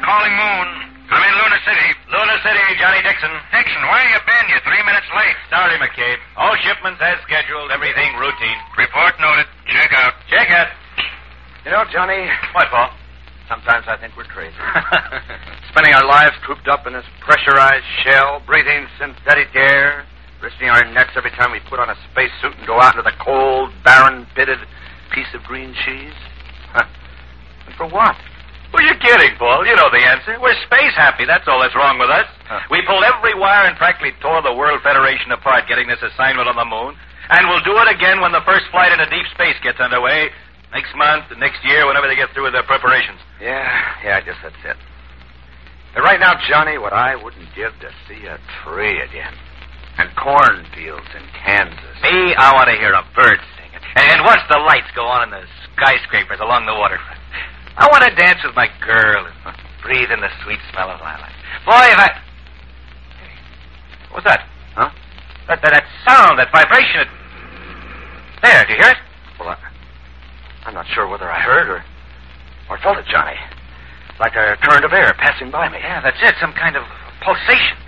calling Moon. I'm in Luna City. Luna City, Johnny Dixon. Dixon, where you been? You're 3 minutes late. Sorry, McCabe. All shipments as scheduled. Everything routine. Report noted. Check out. Check it. You know, Johnny, What, Paul? sometimes I think we're crazy. Spending our lives cooped up in this pressurized shell, breathing synthetic air, risking our necks every time we put on a spacesuit and go out into the cold, barren, pitted piece of green cheese. And for what? Well, you're kidding, Paul. You know the answer. We're space happy. That's all that's wrong with us. We pulled every wire and practically tore the World Federation apart getting this assignment on the moon. And we'll do it again when the first flight into deep space gets underway. Next month, next year, whenever they get through with their preparations. Yeah, I guess that's it. But right now, Johnny, what I wouldn't give to see a tree again. And cornfields in Kansas. Me, I want to hear a bird sing. And watch the lights go on in the skyscrapers along the waterfront. I want to dance with my girl and breathe in the sweet smell of lilac. Boy, if I... What's that? Huh? That sound, that vibration. There, do you hear it? Well, I'm not sure whether I heard or felt it, Johnny. Like a current of air passing by me. Yeah, that's it. Some kind of pulsation.